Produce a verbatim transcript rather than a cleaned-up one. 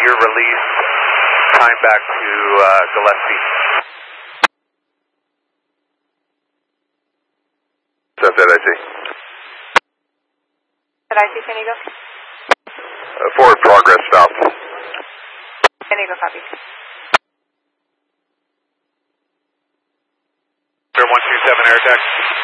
your release time back to uh, Gillespie. That's it, I see. Did I see San Diego? Uh, forward progress stopped. San Diego copy. one two seven air attack.